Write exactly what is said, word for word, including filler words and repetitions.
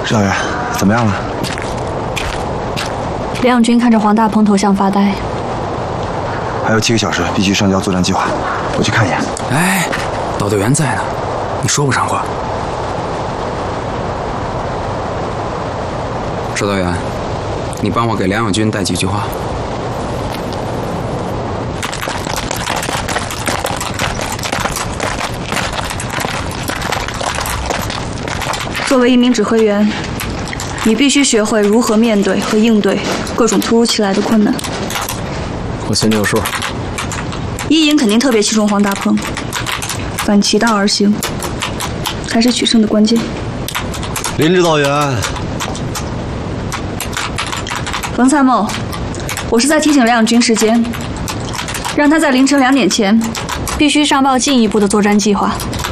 指导员，怎么样了？ 梁永军看着黄大鹏头像发呆。 还有七个小时，必须上交作战计划。我去看一眼。 哎，导队员在呢，你说不上话。指导员，你帮我给梁永军带几句话。 作为一名指挥员，你必须学会如何面对和应对各种突如其来的困难。 我心里有数。 一营肯定特别器重黄大鹏，反其道而行才是取胜的关键。 林指导员， 冯参谋，我是在提醒梁永军时间，让他在凌晨两点前必须上报进一步的作战计划。